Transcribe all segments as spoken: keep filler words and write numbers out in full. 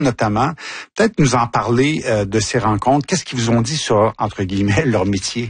notamment. Peut-être nous en parler euh, de ces rencontres. Qu'est-ce qu'ils vous ont dit sur, entre guillemets, leur métier?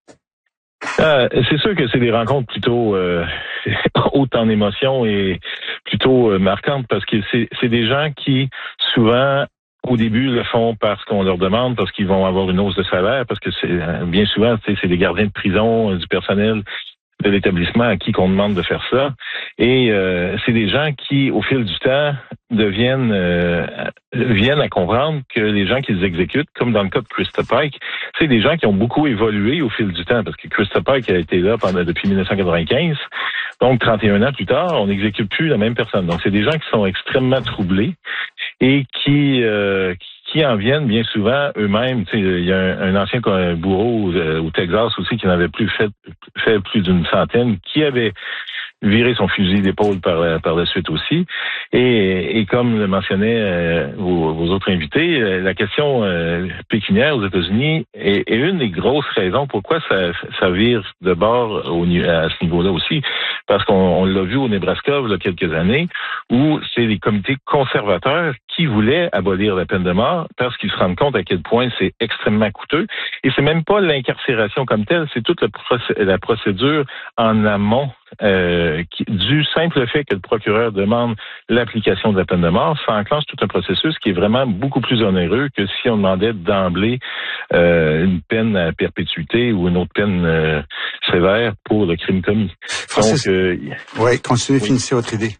Euh, c'est sûr que c'est des rencontres plutôt euh, hautes en émotions et plutôt euh, marquantes parce que c'est, c'est des gens qui, souvent, au début, le font parce qu'on leur demande, parce qu'ils vont avoir une hausse de salaire, parce que c'est bien souvent, c'est des gardiens de prison, du personnel de l'établissement à qui qu'on demande de faire ça. Et euh, c'est des gens qui, au fil du temps, deviennent euh, viennent à comprendre que les gens qui les exécutent, comme dans le cas de Krista Pike, c'est des gens qui ont beaucoup évolué au fil du temps, parce que Krista Pike a été là pendant depuis dix-neuf cent quatre-vingt-quinze. Donc, trente et un ans plus tard, on n'exécute plus la même personne. Donc, c'est des gens qui sont extrêmement troublés et qui euh, qui en viennent bien souvent eux-mêmes. Tu sais, il y a un, un ancien bourreau au, au Texas aussi qui n'avait plus fait, fait plus d'une centaine, qui avait viré son fusil d'épaule par la, par la suite aussi. Et, et comme le mentionnaient euh, vos, vos autres invités, euh, la question euh, pécuniaire aux États-Unis est, est une des grosses raisons pourquoi ça, ça vire de bord au, à ce niveau-là aussi. Parce qu'on on l'a vu au Nebraska il y a quelques années, où c'est les comités conservateurs qui voulaient abolir la peine de mort parce qu'ils se rendent compte à quel point c'est extrêmement coûteux. Et c'est même pas l'incarcération comme telle, c'est toute la, procé- la procédure en amont euh, qui, du simple fait que le procureur demande l'application de la peine de mort, ça enclenche tout un processus qui est vraiment beaucoup plus onéreux que si on demandait d'emblée euh, une peine à perpétuité ou une autre peine euh, sévère pour le crime commis. Francis, Donc, euh, oui, continuez, oui. Finissez votre idée.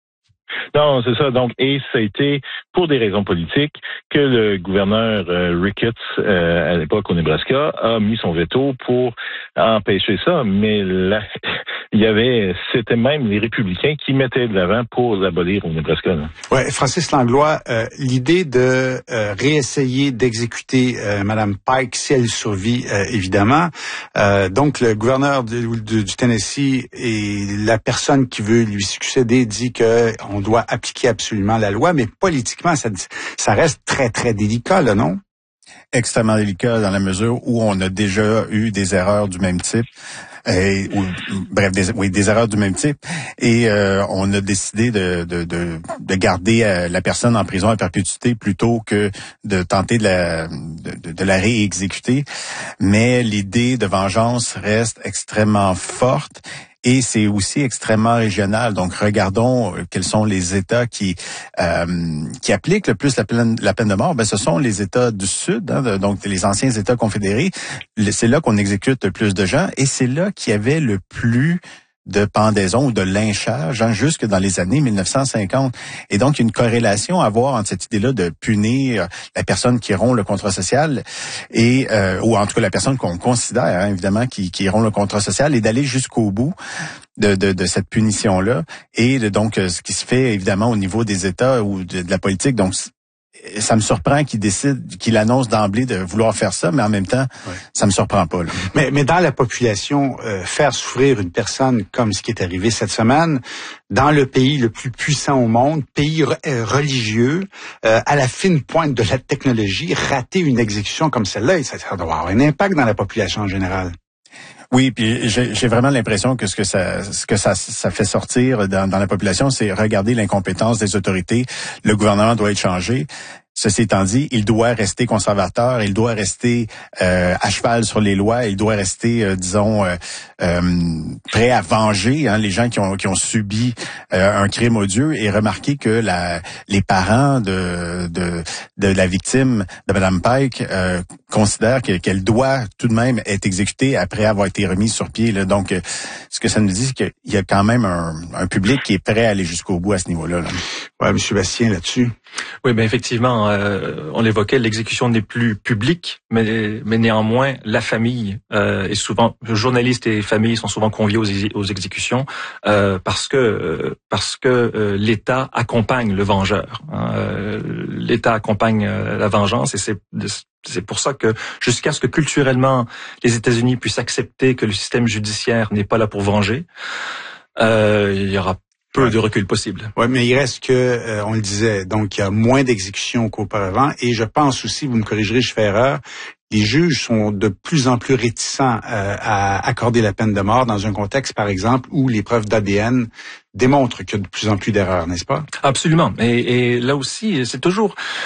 Non, c'est ça. Donc, et ça a été pour des raisons politiques que le gouverneur euh, Ricketts, euh, à l'époque au Nebraska, a mis son veto pour empêcher ça. Mais là, il y avait, c'était même les républicains qui mettaient de l'avant pour l'abolir au Nebraska. Oui, Francis Langlois, euh, l'idée de euh, réessayer d'exécuter euh, Mme Pike si elle survit, euh, évidemment. Euh, donc, le gouverneur de, de, du Tennessee et la personne qui veut lui succéder dit que on doit appliquer absolument la loi, mais politiquement, ça, ça reste très, très délicat, là, non? Extrêmement délicat dans la mesure où on a déjà eu des erreurs du même type. Et, ou, bref, des, oui, des erreurs du même type. Et euh, on a décidé de, de, de, de garder euh, la personne en prison à perpétuité plutôt que de tenter de la, de, de la réexécuter. Mais l'idée de vengeance reste extrêmement forte. Et c'est aussi extrêmement régional. Donc, regardons quels sont les États qui euh, qui appliquent le plus la peine, la peine de mort. Ben, ce sont les États du Sud, hein, donc les anciens États confédérés. C'est là qu'on exécute le plus de gens, et c'est là qu'il y avait le plus de pendaison ou de lynchage, hein, jusque dans les années mille neuf cent cinquante. Et donc, il y a une corrélation à voir entre cette idée-là de punir la personne qui rompt le contrat social, et euh, ou en tout cas la personne qu'on considère, hein, évidemment, qui, qui rompt le contrat social, et d'aller jusqu'au bout de, de, de cette punition-là. Et de, donc, ce qui se fait, évidemment, au niveau des États ou de, de la politique. Donc, ça me surprend qu'il décide, qu'il annonce d'emblée de vouloir faire ça, mais en même temps, ouais. ça me surprend pas. Là. Mais, mais dans la population, euh, faire souffrir une personne comme ce qui est arrivé cette semaine, dans le pays le plus puissant au monde, pays euh, religieux, euh, à la fine pointe de la technologie, rater une exécution comme celle-là, ça, ça doit avoir un impact dans la population en général. Oui, puis j'ai, j'ai vraiment l'impression que ce que ça, ce que ça, ça fait sortir dans, dans la population, c'est regarder l'incompétence des autorités. Le gouvernement doit être changé. Ceci étant dit, il doit rester conservateur, il doit rester euh, à cheval sur les lois, il doit rester, euh, disons, euh, euh, prêt à venger hein, les gens qui ont qui ont subi euh, un crime odieux. Et remarquez que la, les parents de, de de la victime de Mme Pike euh, considèrent que, qu'elle doit tout de même être exécutée après avoir été remise sur pied. Là. Donc, euh, ce que ça nous dit, c'est qu'il y a quand même un, un public qui est prêt à aller jusqu'au bout à ce niveau-là. Là. Ouais, M. Bastien, là-dessus. Oui, ben effectivement, euh, on l'évoquait, l'exécution n'est plus publique, mais, mais néanmoins, la famille euh, est souvent, journalistes et familles sont souvent conviés aux, aux exécutions euh, parce que euh, parce que euh, l'État accompagne le vengeur. Hein, euh, L'État accompagne euh, la vengeance, et c'est c'est pour ça que jusqu'à ce que culturellement les États-Unis puissent accepter que le système judiciaire n'est pas là pour venger, euh, il y aura peu de recul possible. Oui, mais il reste que, euh, on le disait, donc il y a moins d'exécutions qu'auparavant, et je pense aussi, vous me corrigerez, je fais erreur, les juges sont de plus en plus réticents euh, à accorder la peine de mort dans un contexte, par exemple, où les preuves d'A D N démontrent qu'il y a de plus en plus d'erreurs, n'est-ce pas? Absolument. Et, et là aussi, c'est toujours